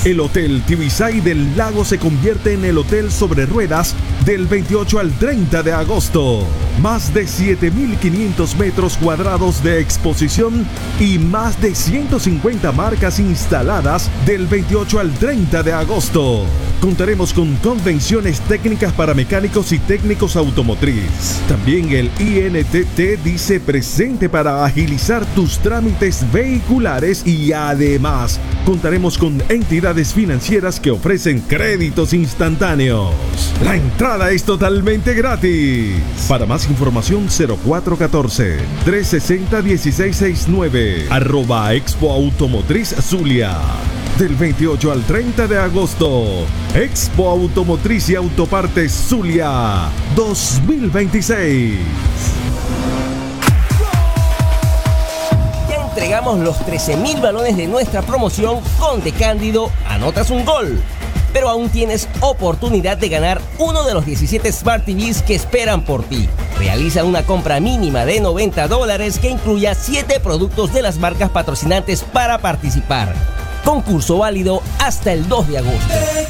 El Hotel Tibisay del Lago se convierte en el hotel sobre ruedas del 28 al 30 de agosto. Más de 7.500 metros cuadrados de exposición y más de 150 marcas instaladas del 28 al 30 de agosto. Contaremos con convenciones técnicas para mecánicos y técnicos automotriz. También el INTT dice presente para agilizar tus trámites vehiculares y además contaremos con entidades financieras que ofrecen créditos instantáneos. La entrada es totalmente gratis. Para más información 0414-360-1669 @Expo Automotriz Zulia. Del 28 al 30 de agosto, Expo Automotriz y Autopartes Zulia 2026. Ya entregamos los 13.000 balones de nuestra promoción con De Cándido Anotas un Gol. Pero aún tienes oportunidad de ganar uno de los 17 Smart TVs que esperan por ti. Realiza una compra mínima de $90 que incluya 7 productos de las marcas patrocinantes para participar. Concurso válido hasta el 2 de agosto.